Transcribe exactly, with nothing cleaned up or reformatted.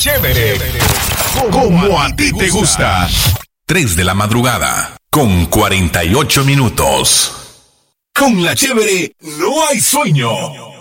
Chévere, como a ti te gusta. tres de la madrugada, con cuarenta y ocho minutos. Con la Chévere no hay sueño.